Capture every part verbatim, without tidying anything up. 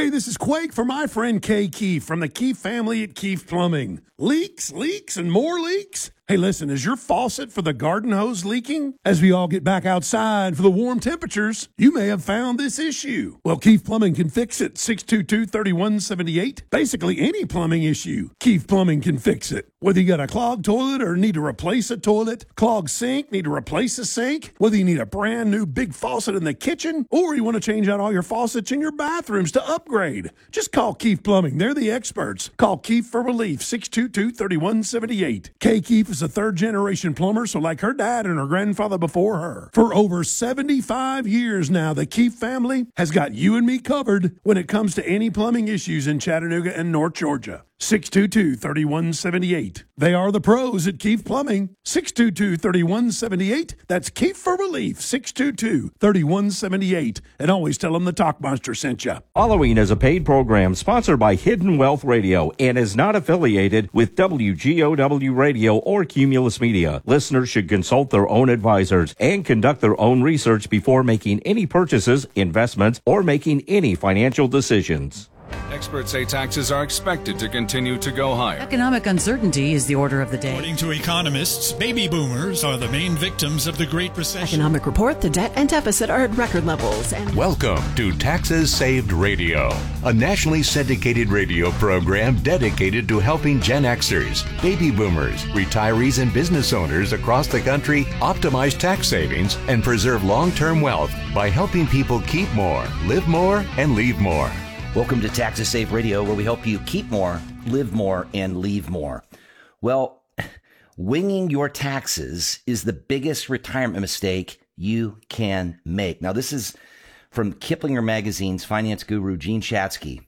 Hey, this is Quake for my friend Kay Keefe from the Keefe family at Keefe Plumbing. Leaks, leaks, and more leaks? Hey, listen, is your faucet for the garden hose leaking? As we all get back outside for the warm temperatures, you may have found this issue. Well, Keefe Plumbing can fix it. six two two, three one seven eight. Basically, any plumbing issue, Keefe Plumbing can fix it. Whether you got a clogged toilet or need to replace a toilet, clogged sink, need to replace a sink, whether you need a brand new big faucet in the kitchen, or you want to change out all your faucets in your bathrooms to upgrade, just call Keefe Plumbing. They're the experts. Call Keefe for relief, six two two, three one seven eight. Kay Keefe is a third-generation plumber, so like her dad and her grandfather before her. For over seventy-five years now, the Keefe family has got you and me covered when it comes to any plumbing issues in Chattanooga and North Georgia. six two two, three one seven eight. They are the pros at Keefe Plumbing. six two two, three one seven eight. That's Keefe for relief, six two two, three one seven eight. And always tell them the Talkmonster sent you. Following is a paid program sponsored by Hidden Wealth Radio and is not affiliated with W G O W Radio or Cumulus Media. Listeners should consult their own advisors and conduct their own research before making any purchases, investments, or making any financial decisions. Experts say taxes are expected to continue to go higher. Economic uncertainty is the order of the day. According to economists, baby boomers are the main victims of the Great Recession. Economic report, the debt and deficit are at record levels. And welcome to Taxes Saved Radio, a nationally syndicated radio program dedicated to helping Gen Xers, baby boomers, retirees, and business owners across the country optimize tax savings and preserve long-term wealth by helping people keep more, live more, and leave more. Welcome to Taxes Saved Radio, where we help you keep more, live more, and leave more. Well, winging your taxes is the biggest retirement mistake you can make. Now, this is from Kiplinger Magazine's finance guru, Gene Chatzky.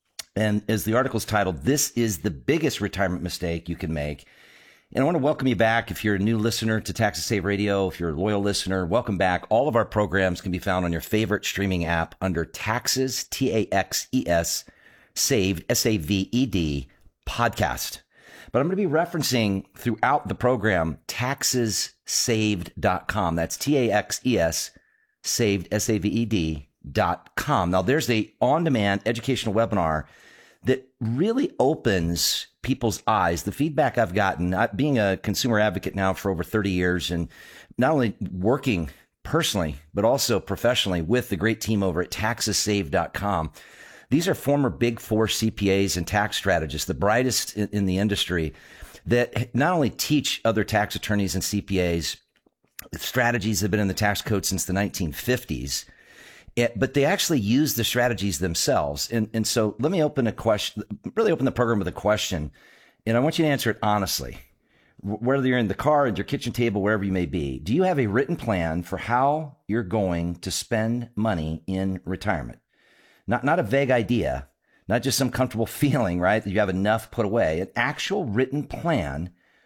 And as the article is titled, "This is the biggest retirement mistake you can make." And I want to welcome you back. If you're a new listener to Taxes Saved Radio, if you're a loyal listener, welcome back. All of our programs can be found on your favorite streaming app under Taxes, T A X E S, Saved, S A V E D, podcast. But I'm going to be referencing throughout the program taxes saved dot com. That's T A X E S, Saved, S A V E D, dot com. Now, there's a on-demand educational webinar that really opens people's eyes. The feedback I've gotten, being a consumer advocate now for over thirty years, and not only working personally, but also professionally with the great team over at taxes saved dot com. These are former Big Four C P As and tax strategists, the brightest in, in the industry, that not only teach other tax attorneys and C P As strategies that have been in the tax code since the nineteen fifties, It, but they actually use the strategies themselves. And, and so let me open a question, really open the program with a question. And I want you to answer it honestly. Whether you're in the car, at your kitchen table, wherever you may be, do you have a written plan for how you're going to spend money in retirement? Not, not a vague idea, not just some comfortable feeling, right? That you have enough put away, an actual written plan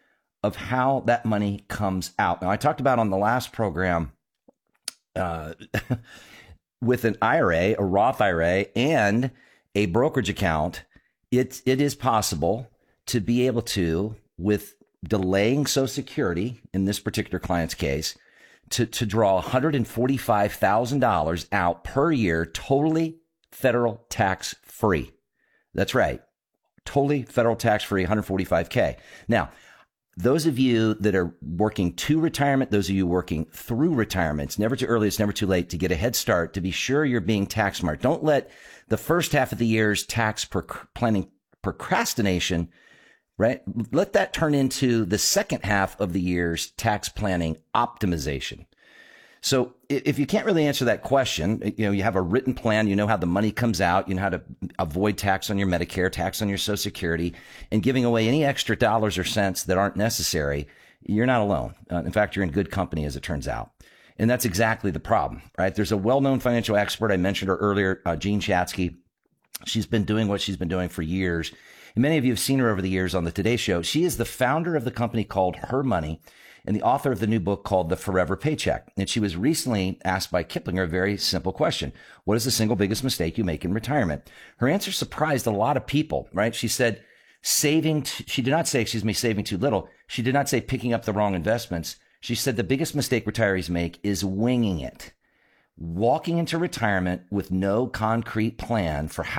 of how that money comes out. Now, I talked about on the last program, uh, with an I R A, a Roth I R A, and a brokerage account, it, it is possible to be able to, with delaying Social Security, in this particular client's case, to, to draw one hundred forty-five thousand dollars out per year, totally federal tax free. That's right. Totally federal tax free, one hundred forty-five K. Now, those of you that are working to retirement, those of you working through retirement, it's never too early, it's never too late to get a head start, to be sure you're being tax smart. Don't let the first half of the year's tax proc- planning procrastination, right? Let that turn into the second half of the year's tax planning optimization. So if you can't really answer that question, you know, you have a written plan, you know how the money comes out, you know how to avoid tax on your Medicare, tax on your Social Security, and giving away any extra dollars or cents that aren't necessary, you're not alone. Uh, in fact, you're in good company, as it turns out. And that's exactly the problem, right? There's a well-known financial expert, I mentioned her earlier, uh, Gene Chatzky. She's been doing what she's been doing for years. And many of you have seen her over the years on the Today Show. She is the founder of the company called Her Money, and the author of the new book called The Forever Paycheck. And she was recently asked by Kiplinger a very simple question. What is the single biggest mistake you make in retirement? Her answer surprised a lot of people, right? She said saving, t- she did not say, excuse me, saving too little. She did not say picking up the wrong investments. She said the biggest mistake retirees make is winging it. Walking into retirement with no concrete plan for how